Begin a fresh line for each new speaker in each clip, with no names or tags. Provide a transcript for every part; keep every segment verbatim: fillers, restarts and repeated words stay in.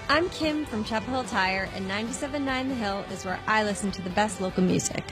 I'm Kim from Chapel Hill Tire, and ninety-seven point nine The Hill is where I listen to the best local music.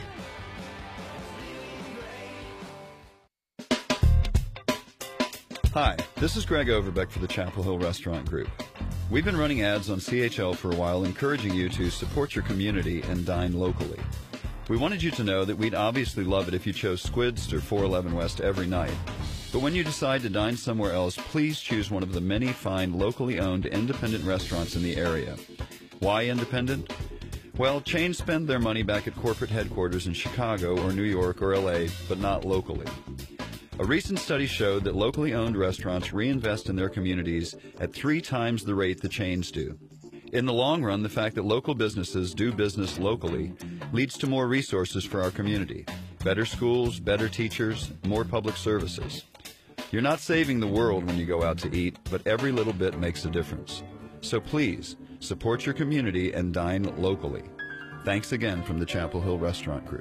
Hi, this is Greg Overbeck for the Chapel Hill Restaurant Group. We've been running ads on C H L for a while encouraging you to support your community and dine locally. We wanted you to know that we'd obviously love it if you chose Squid's or four eleven West every night. But when you decide to dine somewhere else, please choose one of the many fine locally owned independent restaurants in the area. Why independent? Well, chains spend their money back at corporate headquarters in Chicago or New York or L A, but not locally. A recent study showed that locally owned restaurants reinvest in their communities at three times the rate the chains do. In the long run, the fact that local businesses do business locally leads to more resources for our community. Better schools, better teachers, more public services. You're not saving the world when you go out to eat, but every little bit makes a difference. So please, support your community and dine locally. Thanks again from the Chapel Hill Restaurant Group.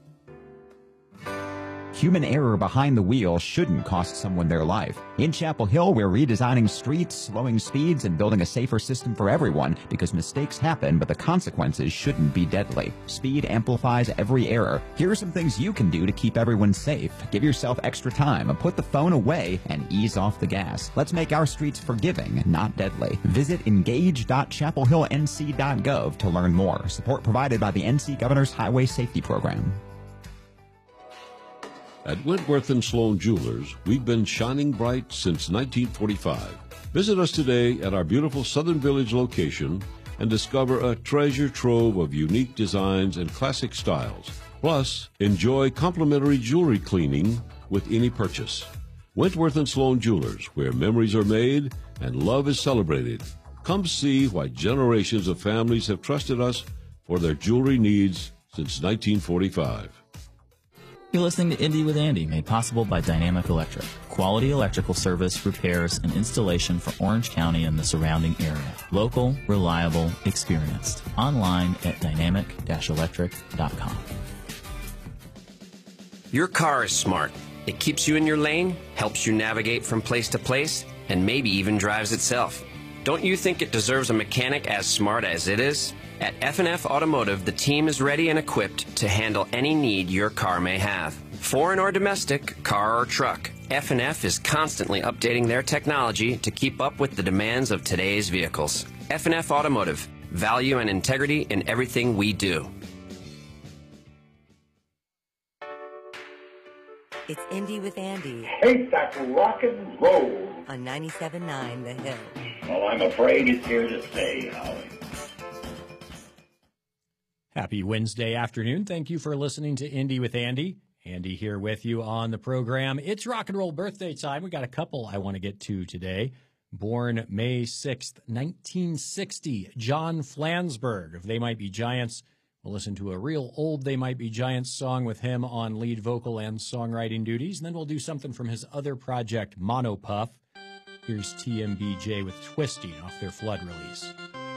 Human error behind the wheel shouldn't cost someone their life. In Chapel Hill, we're redesigning streets, slowing speeds, and building a safer system for everyone because mistakes happen, but the consequences shouldn't be deadly. Speed amplifies every error. Here are some things you can do to keep everyone safe. Give yourself extra time and put the phone away and ease off the gas. Let's make our streets forgiving, not deadly. Visit engage dot chapel hill n c dot gov to learn more. Support provided by the N C Governor's Highway Safety Program.
At Wentworth and Sloan Jewelers, we've been shining bright since nineteen forty-five. Visit us today at our beautiful Southern Village location and discover a treasure trove of unique designs and classic styles. Plus, enjoy complimentary jewelry cleaning with any purchase. Wentworth and Sloan Jewelers, where memories are made and love is celebrated. Come see why generations of families have trusted us for their jewelry needs since nineteen forty-five.
You're listening to Indie with Andy, made possible by Dynamic Electric. Quality electrical service, repairs, and installation for Orange County and the surrounding area. Local, reliable, experienced. Online at dynamic dash electric dot com.
Your car is smart. It keeps you in your lane, helps you navigate from place to place, and maybe even drives itself. Don't you think it deserves a mechanic as smart as it is? At F and F Automotive, the team is ready and equipped to handle any need your car may have. Foreign or domestic, car or truck, F and F is constantly updating their technology to keep up with the demands of today's vehicles. F and F Automotive, value and integrity in everything we do.
It's Indie with Andy.
Take that rock and roll.
On ninety-seven point nine The Hill.
Well, I'm afraid it's here to stay, Howie.
Happy Wednesday afternoon. Thank you for listening to Indie with Andy. Andy here with you on the program. It's rock and roll birthday time. We got a couple I want to get to today. Born May sixth, nineteen sixty, John Flansburgh of They Might Be Giants. We'll listen to a real old They Might Be Giants song with him on lead vocal and songwriting duties. And then we'll do something from his other project, Monopuff. Here's T M B J with Twisting off their Flood release.